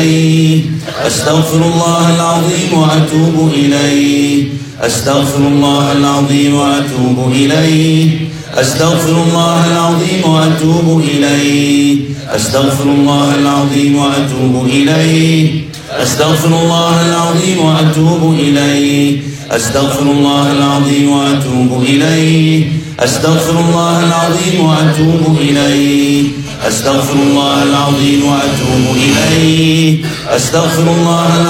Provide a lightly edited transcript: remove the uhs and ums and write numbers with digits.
أستغفر الله العظيم وأتوب إليه أستغفر الله العظيم وأتوب إليه أستغفر الله العظيم وأتوب إليه أستغفر الله العظيم وأتوب إليه أستغفر الله العظيم وأتوب إليه أستغفر الله العظيم وأتوب إليه أستغفر الله العظيم وأتوب إليه أستغفر الله العظيم وأتوب إليه أستغفر الله